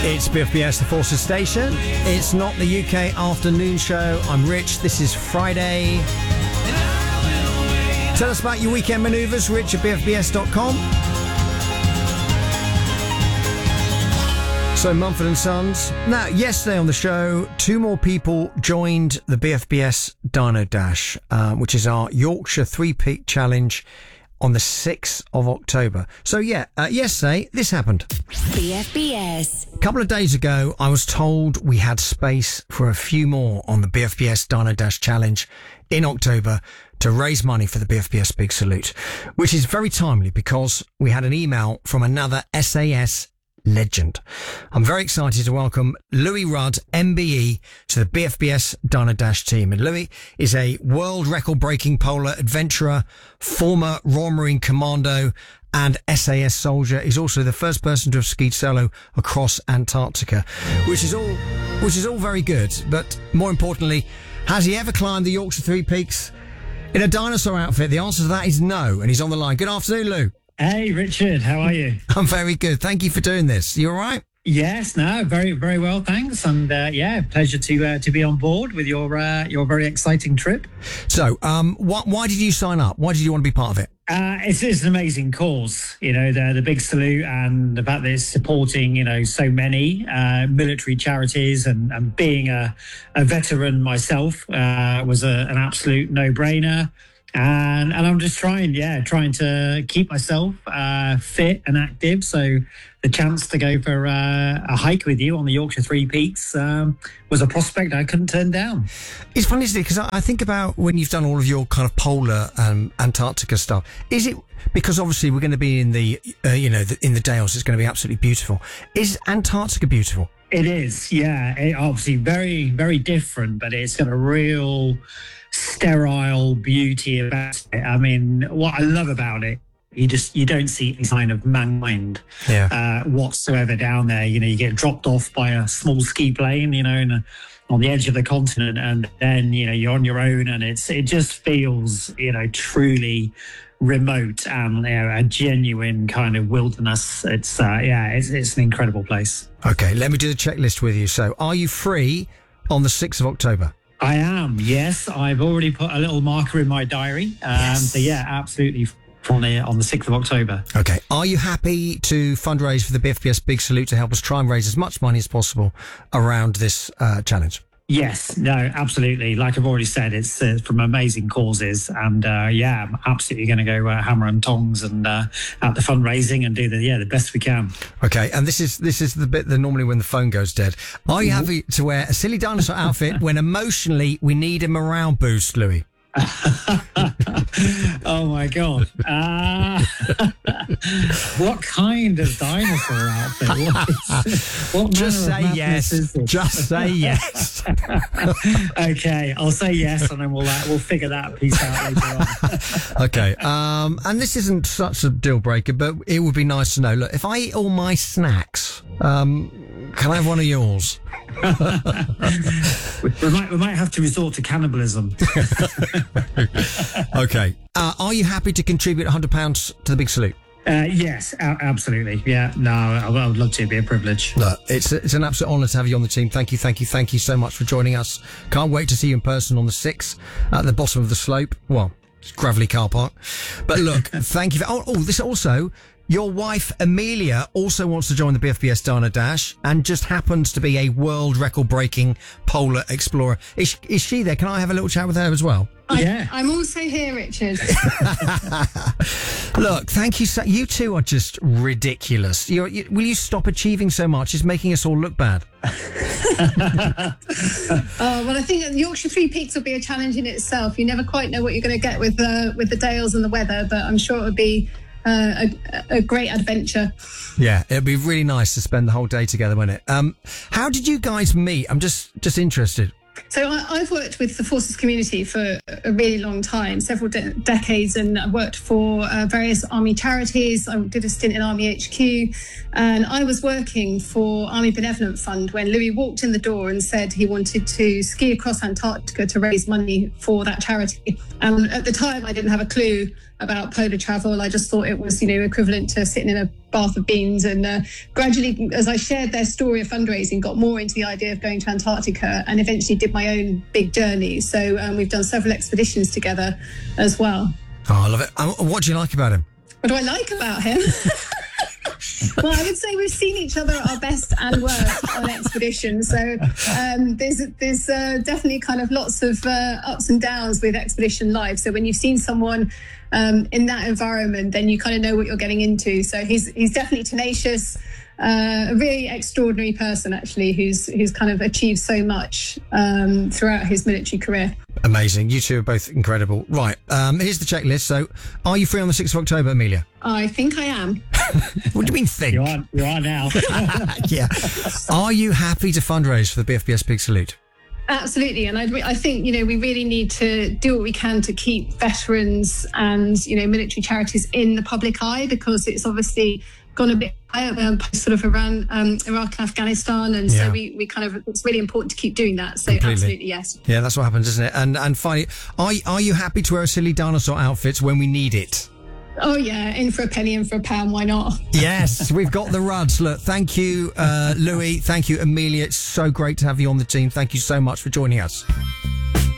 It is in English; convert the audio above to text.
It's BFBS, the Forces Station. It's not the UK afternoon show. I'm Rich. This is Friday. Tell us about your weekend manoeuvres, rich at bfbs.com. So, Mumford & Sons. Now, yesterday on the show, 2 more people joined the BFBS Dino Dash, which is our Yorkshire 3-Peak Challenge on the 6th of October. So, yesterday, this happened. BFBS. A couple of days ago, I was told we had space for a few more on the BFBS Dino Dash Challenge in October to raise money for the BFBS Big Salute, which is very timely because we had an email from another SAS legend. I'm very excited to welcome Louis Rudd, MBE, to the BFBS Dino Dash team. And Louis is a world record-breaking polar adventurer, former Royal Marine Commando and SAS soldier. He's also the first person to have skied solo across Antarctica, which is all very good. But more importantly, has he ever climbed the Yorkshire 3 Peaks in a dinosaur outfit? The answer to that is no. And he's on the line. Good afternoon, Lou. Hey, Richard, how are you? I'm very good. Thank you for doing this. You all right? Yes, no, very, very well, thanks. And pleasure to be on board with your very exciting trip. So, why did you sign up? Why did you want to be part of it? It's an amazing cause, the Big Salute, and the fact that it's supporting, so many military charities, and being a veteran myself was an absolute no-brainer. And I'm just trying to keep myself fit and active. So the chance to go for a hike with you on the Yorkshire 3 Peaks was a prospect I couldn't turn down. It's funny, isn't it? Because I think about when you've done all of your kind of polar Antarctica stuff. Is it because obviously we're going to be in the in the Dales? It's going to be absolutely beautiful. Is Antarctica beautiful? It is, yeah. It obviously very, very different, but it's got a real sterile beauty about it. I mean, what I love about it, you don't see any sign of mankind whatsoever down there. You get dropped off by a small ski plane, on the edge of the continent, and then you're on your own, and it just feels truly remote and a genuine kind of wilderness. It's an incredible place. Okay, let me do the checklist with you. So, are you free on the 6th of October? I am, yes. I've already put a little marker in my diary. Yes. So, absolutely on the 6th of October. Okay. Are you happy to fundraise for the BFBS Big Salute to help us try and raise as much money as possible around this challenge? Yes, no, absolutely. Like I've already said, it's from amazing causes, and I'm absolutely going to go hammer and tongs and at the fundraising and do the best we can. Okay, and this is the bit that normally when the phone goes dead. Are you happy to wear a silly dinosaur outfit when emotionally we need a morale boost, Louis? Oh my God! What kind of dinosaur outfit? What Just say yes. Is this? Just say yes. Okay, I'll say yes, and then we'll figure that piece out later on. Okay. And this isn't such a deal breaker, but it would be nice to know. Look, if I eat all my snacks, can I have one of yours? we might have to resort to cannibalism. Okay. Are you happy to contribute £100 to the Big Salute? Yes, absolutely. Yeah, no, I would love to. It'd be a privilege. Look, it's an absolute honour to have you on the team. Thank you so much for joining us. Can't wait to see you in person on the 6th at the bottom of the slope. Well, it's gravelly car park. But look, thank you. This also... Your wife, Amelia, also wants to join the BFBS Dino Dash and just happens to be a world record-breaking polar explorer. Is she there? Can I have a little chat with her as well? I'm also here, Richard. Look, thank you. You two are just ridiculous. Will you stop achieving so much? It's making us all look bad. Well, I think the Yorkshire 3 Peaks will be a challenge in itself. You never quite know what you're going to get with the Dales and the weather, but I'm sure it would be a great adventure. Yeah, it'd be really nice to spend the whole day together, wouldn't it? How did you guys meet? I'm just interested. So I've worked with the Forces community for a really long time, several decades, and I worked for various Army charities. I did a stint in Army HQ, and I was working for Army Benevolent Fund when Louis walked in the door and said he wanted to ski across Antarctica to raise money for that charity. And at the time, I didn't have a clue about polar travel. I just thought it was, equivalent to sitting in a bath of beans. And gradually, as I shared their story of fundraising, got more into the idea of going to Antarctica, and eventually did my own big journey. So we've done several expeditions together as well. Oh, I love it. What do you like about him? What do I like about him? Well, I would say we've seen each other at our best and worst on expeditions. So there's definitely kind of lots of ups and downs with expedition life. So when you've seen someone in that environment, then you kind of know what you're getting into. So he's definitely tenacious, a really extraordinary person, actually, who's kind of achieved so much throughout his military career. Amazing. You two are both incredible. Right. Here's the checklist. So are you free on the 6th of October, Amelia? I think I am. What do you mean think? You are now. Yeah. Are you happy to fundraise for the BFBS Big Salute? Absolutely. And I think, we really need to do what we can to keep veterans and, military charities in the public eye, because it's obviously gone a bit higher sort of around Iraq and Afghanistan. And so we kind of, it's really important to keep doing that. So completely. Absolutely, yes. Yeah, that's what happens, isn't it? And finally, are you happy to wear a silly dinosaur outfit when we need it? Oh, yeah. In for a penny, in for a pound. Why not? Yes, we've got the Ruds. Look, thank you, Louis. Thank you, Amelia. It's so great to have you on the team. Thank you so much for joining us.